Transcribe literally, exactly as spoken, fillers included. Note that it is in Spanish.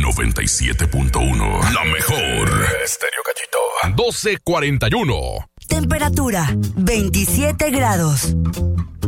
noventa y siete punto uno. La mejor. Estéreo Gallito. doce cuarenta y uno. Temperatura veintisiete grados.